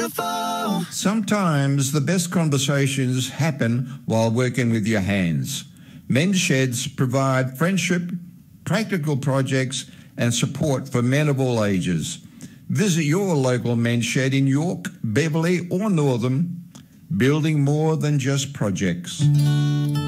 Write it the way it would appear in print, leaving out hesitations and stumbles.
beautiful. Sometimes the best conversations happen while working with your hands. Men's Sheds provide friendship, practical projects and support for men of all ages. Visit your local Men's Shed in York, Beverley or Northam, building more than just projects.